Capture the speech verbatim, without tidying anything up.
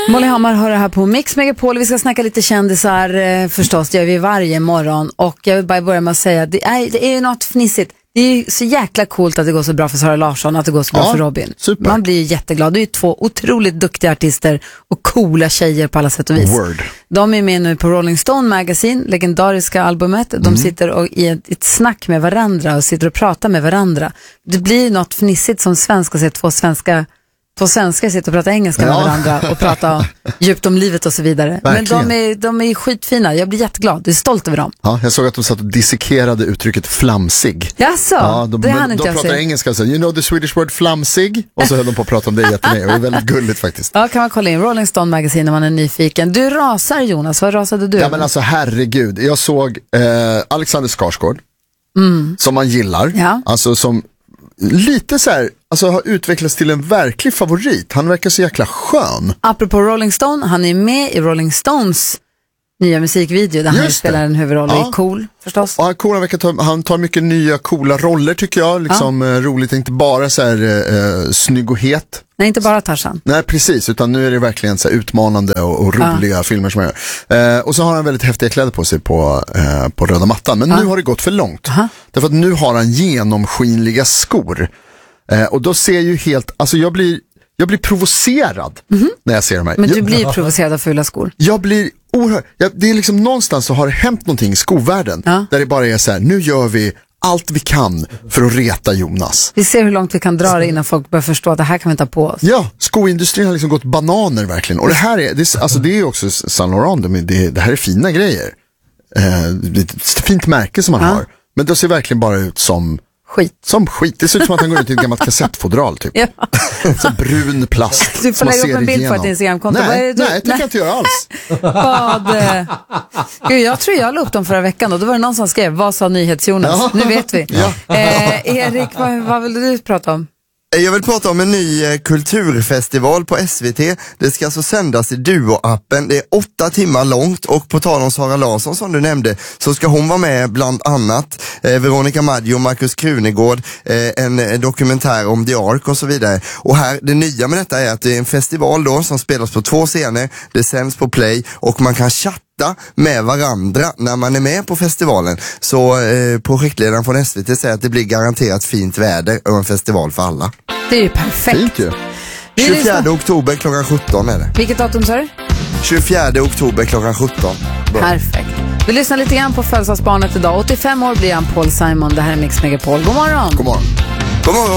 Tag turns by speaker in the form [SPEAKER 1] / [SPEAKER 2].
[SPEAKER 1] Molly Hammar hör det här på Mix Megapol. Vi ska snacka lite kändisar eh, förstås, det gör vi varje morgon. Och jag vill bara börja med att säga, det är, det är ju något fnissigt. Det är ju så jäkla coolt att det går så bra för Sara Larsson, att det går så bra
[SPEAKER 2] ja,
[SPEAKER 1] för Robin.
[SPEAKER 2] Super.
[SPEAKER 1] Man blir ju jätteglad. Det är ju två otroligt duktiga artister och coola tjejer på alla sätt och vis.
[SPEAKER 2] Word.
[SPEAKER 1] De är med nu på Rolling Stone Magazine, legendariska albumet. De mm. sitter och i ett, ett snack med varandra och sitter och pratar med varandra. Det blir något fnissigt som svenska, att se två svenska Två svenskar sitter och pratar engelska ja. med varandra och pratar djupt om livet och så vidare. Verkligen. Men de är, de är skitfina. Jag blir jätteglad. Jag är stolt över dem.
[SPEAKER 2] Ja, jag såg att de satt och dissekerade uttrycket flamsig.
[SPEAKER 1] Jaså?
[SPEAKER 2] Ja, de,
[SPEAKER 1] det hann
[SPEAKER 2] de,
[SPEAKER 1] inte
[SPEAKER 2] de
[SPEAKER 1] jag
[SPEAKER 2] pratar
[SPEAKER 1] säga.
[SPEAKER 2] engelska så, you know the Swedish word flamsig? Och så höll de på att prata om det jättelänge. Det är väldigt gulligt faktiskt.
[SPEAKER 1] Ja, kan man kolla in Rolling Stone Magazine när man är nyfiken. Du rasar, Jonas. Vad rasade du?
[SPEAKER 2] Ja, men alltså herregud. Jag såg eh, Alexander Skarsgård mm. som man gillar. Ja. Alltså som lite så här, alltså har utvecklats till en verklig favorit. Han verkar så jäkla skön.
[SPEAKER 1] Apropå Rolling Stone, han är med i Rolling Stones nya musikvideo där
[SPEAKER 2] Just
[SPEAKER 1] han spelar
[SPEAKER 2] det.
[SPEAKER 1] en huvudroll. Ja. Är cool, förstås.
[SPEAKER 2] Ja, cool, han, verkar ta, han tar mycket nya coola roller tycker jag. Liksom ja. eh, roligt, inte bara så här eh, snygg och het.
[SPEAKER 1] Nej, inte bara Tarzan.
[SPEAKER 2] Nej, precis, utan nu är det verkligen så här utmanande och, och roliga ja. filmer som jag gör. Eh, och så har han väldigt häftiga kläder på sig på, eh, på röda mattan. Men ja. nu har det gått för långt. Aha. Därför att nu har han genomskinliga skor. Eh, och då ser jag ju helt, alltså jag blir, jag blir provocerad mm-hmm. när jag ser de här.
[SPEAKER 1] Men du
[SPEAKER 2] jag,
[SPEAKER 1] blir provocerad av fula skor?
[SPEAKER 2] Jag blir oerhört, jag, det är liksom någonstans så har det hänt någonting i skovärlden. Ja. Där det bara är så här, nu gör vi allt vi kan för att reta Jonas.
[SPEAKER 1] Vi ser hur långt vi kan dra det innan folk börjar förstå att det här kan vi ta på oss.
[SPEAKER 2] Ja, skoindustrin har liksom gått bananer verkligen. Och det här är, det är, alltså det är också Saint Laurent, det, det här är fina grejer. Eh, det är ett fint märke som man ja. har. Men det ser verkligen bara ut som
[SPEAKER 1] skit.
[SPEAKER 2] Som skit. Det ser ut som att han går ut i ett gammalt kassettfodral typ. Ja. Så brun plast.
[SPEAKER 1] Du får lägga upp en bild på ett Instagramkonto.
[SPEAKER 2] Nej,
[SPEAKER 1] är det
[SPEAKER 2] nej, det kan jag inte göra alls.
[SPEAKER 1] Vad? Gud, jag tror jag la upp dem förra veckan och då var det någon som skrev, vad sa NyhetsJonas? Ja. Nu vet vi. Ja. Eh, Erik, vad, vad vill du prata om?
[SPEAKER 3] Jag vill prata om en ny kulturfestival på S V T. Det ska alltså sändas i Duo-appen. Det är åtta timmar långt och på tal om Sara Larsson som du nämnde så ska hon vara med bland annat eh, Veronica Maggio och Markus Krunegård, eh, en dokumentär om The Ark och så vidare. Och här, det nya med detta är att det är en festival då som spelas på två scener. Det sänds på Play och man kan chatta med varandra när man är med på festivalen. Så eh, projektledaren från S V T säger att det blir garanterat fint väder och en festival för alla.
[SPEAKER 1] Det är ju perfekt.
[SPEAKER 2] Fint ju.
[SPEAKER 3] tjugofjärde oktober klockan sjutton är det.
[SPEAKER 1] Vilket datum sa du?
[SPEAKER 3] tjugofjärde oktober klockan sjutton. Bra.
[SPEAKER 1] Perfekt. Vi lyssnar lite grann på födelsedagsbarnet idag. åttiofem år blir han, Paul Simon. Det här är Mix Megapol. God morgon.
[SPEAKER 2] God morgon.
[SPEAKER 3] God morgon.